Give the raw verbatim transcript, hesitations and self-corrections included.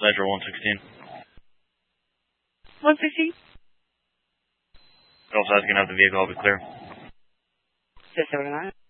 Ledger one sixteen. one sixteen? Gulf South, you can have the vehicle, I'll be clear. six seven nine.